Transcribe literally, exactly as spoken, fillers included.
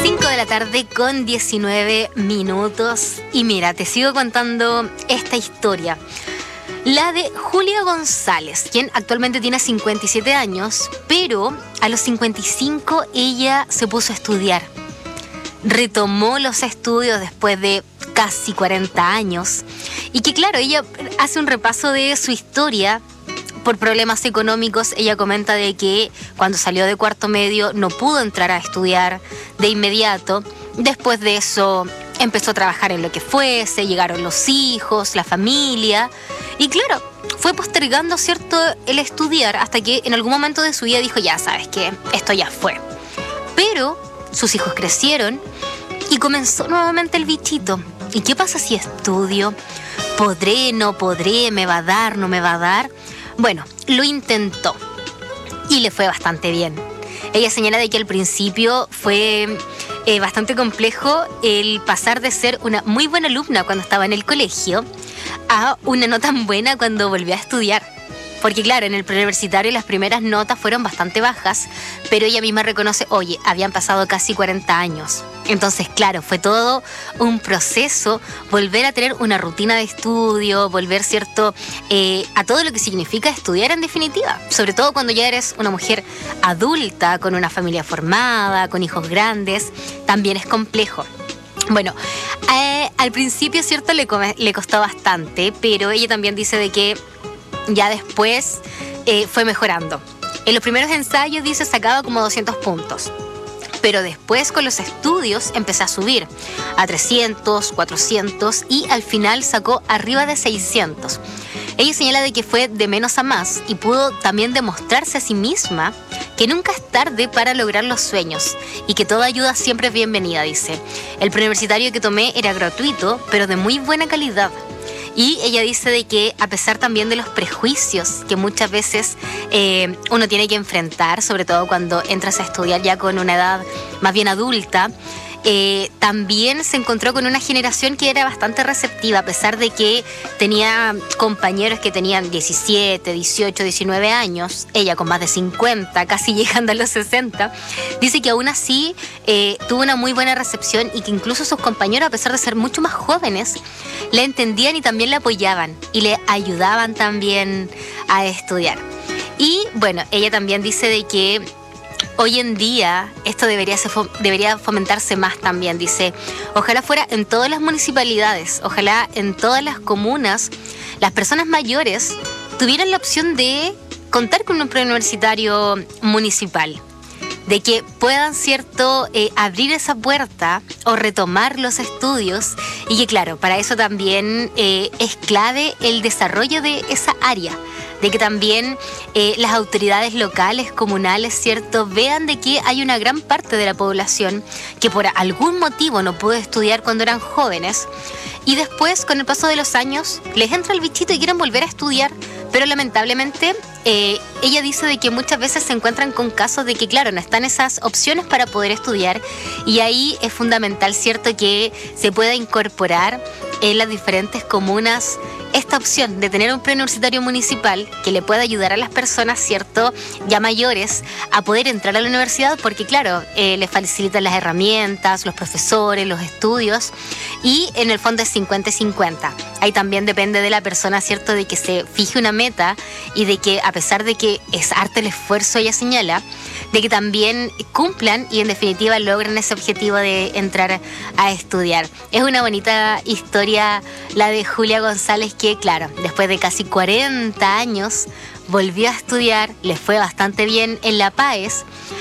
cinco de la tarde con diecinueve minutos. Y mira, te sigo contando esta historia. La de Julia González, quien actualmente tiene cincuenta y siete años, pero a los cincuenta y cinco ella se puso a estudiar. Retomó los estudios después de casi cuarenta años. Y que claro, ella hace un repaso de su historia. Por problemas económicos, ella comenta de que cuando salió de cuarto medio no pudo entrar a estudiar de inmediato. Después de eso empezó a trabajar en lo que fuese, llegaron los hijos, la familia. Y claro, fue postergando, ¿cierto?, el estudiar hasta que en algún momento de su vida dijo, ya sabes que esto ya fue. Pero sus hijos crecieron y comenzó nuevamente el bichito. ¿Y qué pasa si estudio? ¿Podré, no podré? ¿Me va a dar, no me va a dar? Bueno, lo intentó y le fue bastante bien. Ella señala de que al principio fue eh, bastante complejo el pasar de ser una muy buena alumna cuando estaba en el colegio a una no tan buena cuando volvió a estudiar. Porque claro, en el preuniversitario las primeras notas fueron bastante bajas, pero ella misma reconoce, oye, habían pasado casi cuarenta años. Entonces, claro, fue todo un proceso, volver a tener una rutina de estudio, volver, ¿cierto?, eh, a todo lo que significa estudiar en definitiva. Sobre todo cuando ya eres una mujer adulta, con una familia formada, con hijos grandes, también es complejo. Bueno, eh, al principio, ¿cierto?, le, come, le costó bastante, pero ella también dice de que ya después eh, fue mejorando. En los primeros ensayos, dice, sacaba como doscientos puntos. Pero después con los estudios empecé a subir a trescientos, cuatrocientos y al final sacó arriba de seiscientos. Ella señala de que fue de menos a más y pudo también demostrarse a sí misma que nunca es tarde para lograr los sueños y que toda ayuda siempre es bienvenida, dice. El preuniversitario que tomé era gratuito, pero de muy buena calidad. Y ella dice de que a pesar también de los prejuicios que muchas veces eh, uno tiene que enfrentar, sobre todo cuando entras a estudiar ya con una edad más bien adulta, eh, también se encontró con una generación que era bastante receptiva, a pesar de que tenía compañeros que tenían diecisiete, dieciocho, diecinueve años, ella con más de cincuenta, casi llegando a los sesenta, dice que aún así eh, tuvo una muy buena recepción y que incluso sus compañeros, a pesar de ser mucho más jóvenes, la entendían y también la apoyaban y le ayudaban también a estudiar. Y bueno, ella también dice de que hoy en día esto debería, ser, debería fomentarse más también. Dice, ojalá fuera en todas las municipalidades, ojalá en todas las comunas, las personas mayores tuvieran la opción de contar con un preuniversitario municipal. De que puedan, ¿cierto?, eh, abrir esa puerta o retomar los estudios y que, claro, para eso también eh, es clave el desarrollo de esa área, de que también eh, las autoridades locales, comunales, ¿cierto?, vean de que hay una gran parte de la población que por algún motivo no pudo estudiar cuando eran jóvenes y después, con el paso de los años, les entra el bichito y quieren volver a estudiar, pero lamentablemente eh, ella dice de que muchas veces se encuentran con casos de que, claro, no están esas opciones para poder estudiar y ahí es fundamental, ¿cierto?, que se pueda incorporar en las diferentes comunas esta opción de tener un preuniversitario municipal que le pueda ayudar a las personas, ¿cierto?, ya mayores a poder entrar a la universidad porque, claro, eh, les facilitan las herramientas, los profesores, los estudios y en el fondo es cincuenta y cincuenta. Ahí también depende de la persona, ¿cierto?, de que se fije una meta y de que a pesar de que es harto el esfuerzo, ella señala, de que también cumplan y en definitiva logren ese objetivo de entrar a estudiar. Es una bonita historia la de Julia González que, claro, después de casi cuarenta años volvió a estudiar, le fue bastante bien en la PAES,